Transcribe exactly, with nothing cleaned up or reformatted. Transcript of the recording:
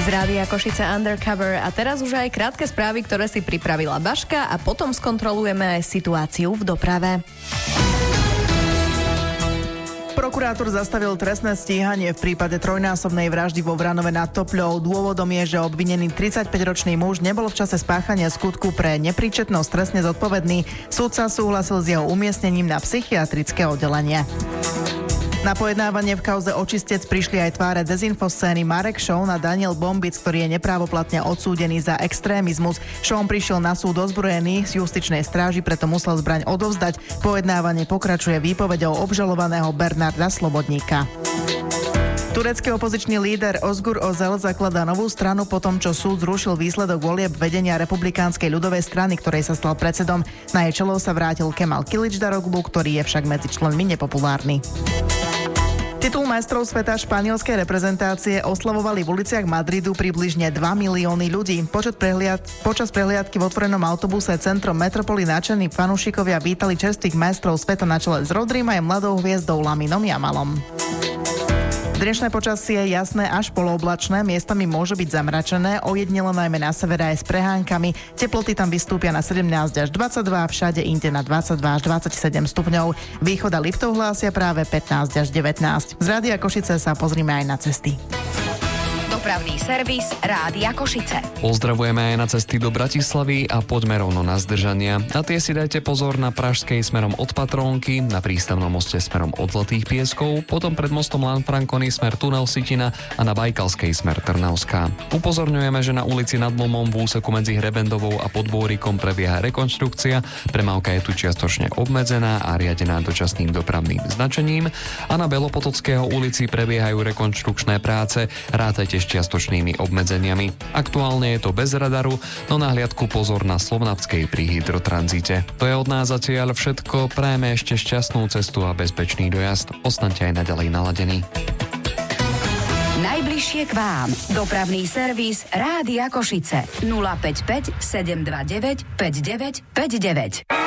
Z Rádia Košice Undercover a teraz už aj krátke správy, ktoré si pripravila Baška a potom skontrolujeme aj situáciu v doprave. Prokurátor zastavil trestné stíhanie v prípade trojnásobnej vraždy vo Vranove nad Topľou. Dôvodom je, že obvinený tridsaťpäťročný muž nebol v čase spáchania skutku pre nepríčetnosť trestne zodpovedný. Súdca súhlasil s jeho umiestnením na psychiatrické oddelenie. Na pojednávanie v kauze Očistec prišli aj tváre dezinfoscény Marek Šón a Daniel Bombic, ktorý je neprávoplatne odsúdený za extrémizmus. Šón prišiel na súd ozbrojený z justičnej stráži, preto musel zbraň odovzdať. Pojednávanie pokračuje výpovedou obžalovaného Bernarda Slobodníka. Turecký opozičný líder Ozgur Özel zakladá novú stranu po tom, čo súd zrušil výsledok volieb vedenia Republikánskej ľudovej strany, ktorej sa stal predsedom. Na jej čelo sa vrátil Kemal Kılıçdaroğlu, ktorý je však medzi členmi nepopulárny. Titul majstrov sveta španielskej reprezentácie oslavovali v uliciach Madridu približne dva milióny ľudí. Počas, prehliad, počas prehliadky v otvorenom autobuse centrom metropoly nadšení fanúšikovia vítali čerstvých majstrov sveta na čele s Rodrym aj mladou hviezdou Laminom Yamalom. Dnešné počasie je jasné až polooblačné, miestami môže byť zamračené, ojedinelo najmä na severe aj s prehánkami. Teploty tam vystúpia na sedemnásť až dvadsaťdva, všade inde na dvadsaťdva až dvadsaťsedem stupňov. Východ a Liptov hlásia práve pätnásť až devätnásť. Z Rádia Košice sa pozrime aj na cesty. Dopravný servis Rádia Košice. Pozdravujeme aj na cesty do Bratislavy a poďme rovno na zdržania. Na tie si dajte pozor na Pražskej smerom od Patrónky, na prístavnom moste smerom od Zlatých Pieskov, potom pred mostom Lanfranconi smer tunel Sitina a na Bajkalskej smer Trnavská. Upozorňujeme, že na ulici Nad Lomom v úseku medzi Hrebendovou a Podbôrikom prebieha rekonštrukcia, premávka je tu čiastočne obmedzená a riadená dočasným dopravným značením a na Belopotockého ulici prebiehajú rekonštrukčné práce, rátajte s čiastočnými obmedzeniami. Aktuálne je to bez radaru, no na hliadku pozor na Slovnavskej pri hydrotranzite. To je od nás zatiaľ všetko, prajeme ešte šťastnú cestu a bezpečný dojazd. Ostaňte aj naďalej naladení. Najbližšie k vám. Dopravný servis Rádia Košice. nula päť päť sedem dva deväť päť deväť päť deväť.